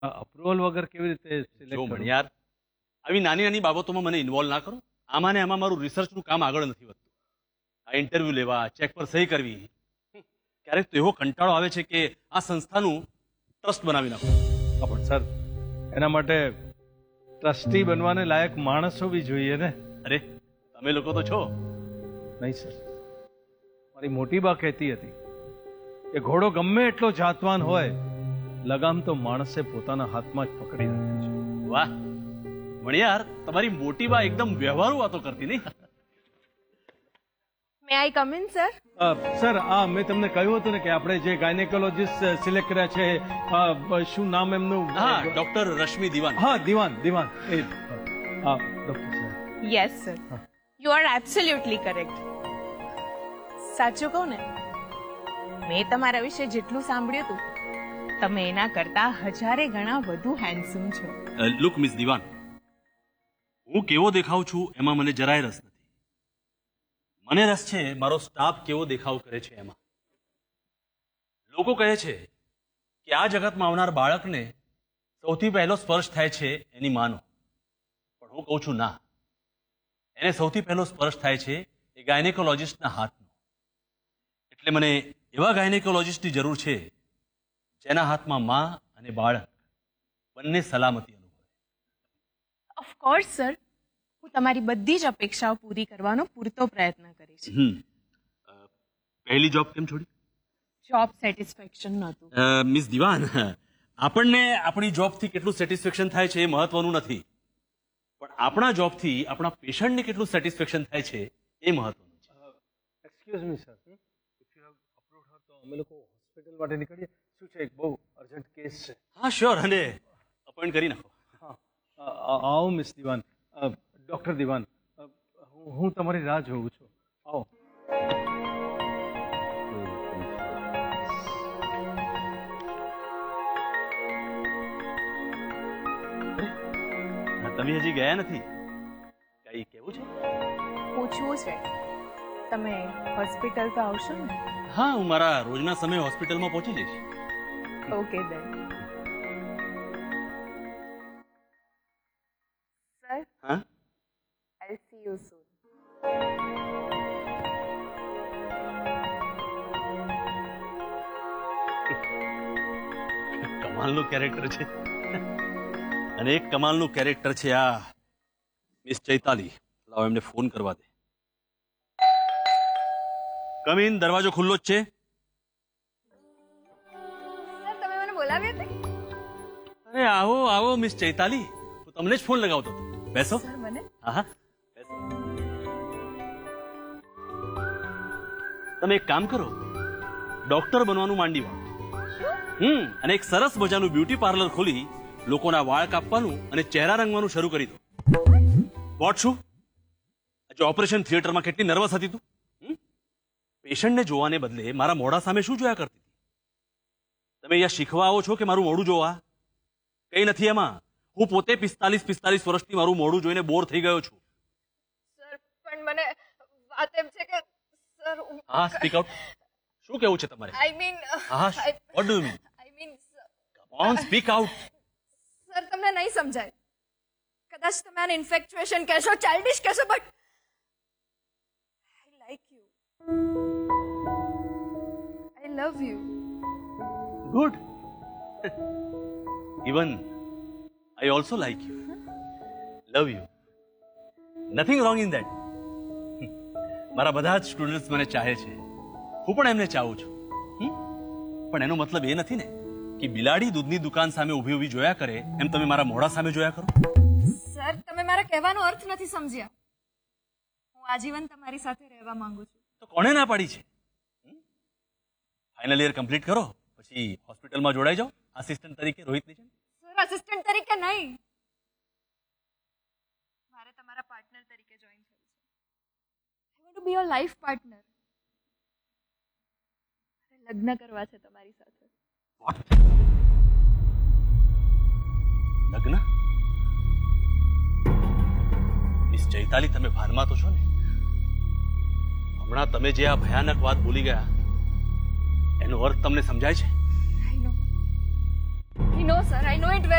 Approval વગર કેવી રીતે જો સિલેક્ટ કરું? યાર, આવી નાની નાની બાબતોમાં મને ઇન્વોલ્વ ના કરો. આમાં ને આમાં મારું રિસર્ચનું કામ આગળ નથી વધતું. આ ઇન્ટરવ્યુ લેવા, ચેક પર સહી કરવી, ક્યારેક તો એવો કંટાળો આવે છે કે આ સંસ્થાનું ટ્રસ્ટ બનાવી નાખો. પણ સર, એના માટે ટ્રસ્ટી બનવાને લાયક માણસો બી જોઈએ ને. અરે તમે લોકો તો છો. નહીં સર, મારી મોટી બા કહેતી હતી કે ઘોડો ગમે એટલો જાતવાન હોય, લગામ તો માણસે પોતાના હાથમાં જ પકડી રાખે છે. વાહ મણિયાર, તમારી મોટી બા એકદમ વ્યવહારુ વાતો કરતી નહીં. મે આઈ કમ ઇન સર? સર, મેં તમને કહ્યું હતું ને કે આપણે જે ગાયનેકોલોજીસ્ટ સિલેક્ટ કર્યા છે, શું નામ એમનું? હા, ડોક્ટર રશ્મિ દિવાન. હા, દિવાન. Doctor sir. Yes sir, you are absolutely correct. સાચું કહું ને, મેં તમારા વિશે જેટલું સાંભળ્યું હતું, તમે એના કરતા હજારે ગણા વધુ હેન્ડસમ છો. લુક મિસ દિવાન, હું કેવો દેખાઉં છું એમાં મને જરાય રસ નથી. મને રસ છે મારો સ્ટાફ કેવો દેખાવ કરે છે એમાં. લોકો કહે છે કે આ જગતમાં આવનાર બાળકને સૌથી પહેલો સ્પર્શ થાય છે એની માનો, પણ હું કહું છું ના, એને સૌથી પહેલો સ્પર્શ થાય છે એ ગાયનેકોલોજીસ્ટના હાથનો. એટલે મને એવા ગાયનેકોલોજીસ્ટની જરૂર છે જેના હાથમાં માં અને બાળક બંને સલામતી અનુભવે. ઓફકોર્સ સર, હું તમારી બધી જ અપેક્ષાઓ પૂરી કરવાનો પૂરતો પ્રયત્ન કરીશ. પહેલી જોબ કેમ છોડી? જોબ સેટિસ્ફેક્શન નહોતું. મિસ દિવાન, આપણને આપણી જોબથી કેટલું સેટિસ્ફેક્શન થાય છે એ મહત્વનું નથી, પણ આપણા જોબથી આપણા પેશન્ટને કેટલું સેટિસ્ફેક્શન થાય છે એ મહત્વનું છે. Excuse me sir, if you have approved હર તો અમે લોકો હોસ્પિટલ માટે નીકળીએ. શું છે, એક બહુ અર્જન્ટ કેસ છે. હા શ્યોર, અને અપોઇન્ટ કરી નાખો. હા, આવો મિસ દિવાન. ડૉક્ટર દિવાન, હું તમારી રાહ જોઉં છું. આવો. તમે હજી ગયા નથી, કઈ કેવું છે? પૂછવું છે, તમે હોસ્પિટલ તો આવશો ને? હા, હું મારા રોજના સમયે હોસ્પિટલમાં પહોંચી જઈશ. ઓકે દેન. સર, હા, I C you soon. કમાલનું character છે. અને એક કમાલનું કેરેક્ટર છે આ મિસ ચૈતાલી. લાવો એમને ફોન કરવા દે. કમ ઇન, દરવાજો ખુલ્લો જ છે. સર, તમે મને બોલાવ્યા હતા? અરે આવો આવો મિસ ચૈતાલી, હું તમને જ ફોન લગાવતો હતો. બેસો. સર, મને? હા હા, બેસો. તમે એક કામ કરો, ડોક્ટર બનવાનું માંડી વાળો. અને એક સરસ મજાનું બ્યુટી પાર્લર ખોલી લોકોના વાળ કાપવાનું અને ચહેરા રંગવાનું શરૂ કરી દો. વોટ શું? આજે ઓપરેશન થિયેટરમાં કેટલી નર્વસ હતી તું? પેશન્ટને જોવાને બદલે મારા મોઢા સામે શું જોયા કરતી હતી? તમે અહીંયા શીખવા આવો છો કે મારું મોઢું જોવા? કઈ નથી એમાં. હું પોતે 45 વર્ષથી મારું મોઢું જોઈને બોર થઈ ગયો છું. સર, પણ મને વાત એમ છે કે સર, હા, સ્પીક આઉટ. શું કેવું છે તમારે? આઈ મીન, હા, what do you mean? I mean come on, speak out. Sir, તમને નહીં સમજાય. કદાચ તમે આને ઇન્ફેક્ચ્યુએશન કહેશો, ચાઇલ્ડિશ કહેશો, but I like you. I love you. Good. Even I also like you. Love you. Nothing wrong in that. મારા બધા જ સ્ટુડન્ટ્સ મને ચાહે છે, હું પણ એમને ચાહું છું. પણ એનો મતલબ એ નથી ને કે બિલાડી દૂધની દુકાન સામે ઊભી ઊભી જોયા કરે એમ તમે મારા મોઢા સામે જોયા કરો. સર, તમે મારા કહેવાનો અર્થ નથી સમજ્યા. હું આજીવન તમારી સાથે રહેવા માંગુ છું. તો કોણે ના પાડી છે? ફાઇનલ યર કમ્પ્લીટ કરો, પછી હોસ્પિટલમાં જોડાઈ જાઓ આસિસ્ટન્ટ તરીકે રોહિતની જેમ. સર, અસિસ્ટન્ટ તરીકે નહીં, મારે તમારા પાર્ટનર તરીકે જોઈન થવું છે. I want to B your life partner. લગ્ન કરવા છે તમારી સાથે. લગ્ન? મિસ ચૈતાલી, તમે ભાનમાં તો છો ને? હમણાં તમે જે આ ભયાનક વાત બોલી ગયા એનો અર્થ તમને સમજાય છે? આઈ નો. નો સર, આઈ નો ઇટ